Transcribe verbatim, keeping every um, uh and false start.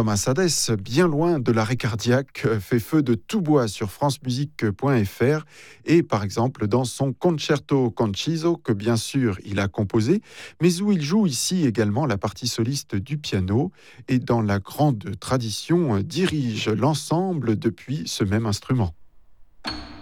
Thomas Hadès, bien loin de l'arrêt cardiaque, fait feu de tout bois sur francemusique point f r et par exemple dans son Concerto Conciso, que bien sûr il a composé, mais où il joue ici également la partie soliste du piano et dans la grande tradition dirige l'ensemble depuis ce même instrument.